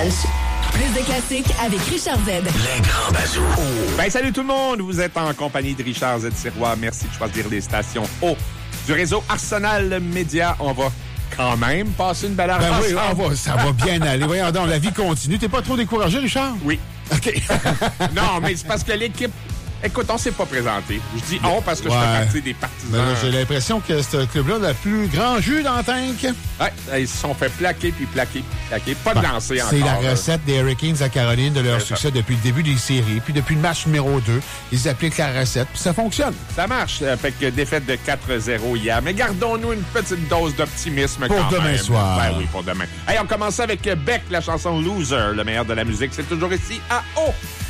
Rouge. Plus de classiques avec Richard Z. Les grands bazous. Ben, salut tout le monde! Vous êtes en compagnie de Richard Z. Sirois. Merci de choisir les stations haut du réseau Arsenal Média. On va quand même passer une belle heure ensemble. Ça va bien aller. Voyons donc, la vie continue. T'es pas trop découragé, Richard? Oui. OK. Non, mais c'est parce que l'équipe... Écoute, on s'est pas présenté. Je dis on parce que je fais partie des partisans. Ben là, j'ai l'impression que ce club-là a le plus grand jus dans le tank. Ouais, ils se sont fait plaquer, puis plaquer, puis plaquer. Pas de lancer encore. C'est la recette des Hurricanes à Caroline de leur succès depuis le début des séries. Puis depuis le match numéro 2, ils appliquent la recette, puis ça fonctionne. Ça marche. Fait que défaite de 4-0 hier. Mais gardons-nous une petite dose d'optimisme pour quand demain même. soir. Ben oui, pour demain. Hey, on commence avec Beck, la chanson Loser, le meilleur de la musique. C'est toujours ici à O.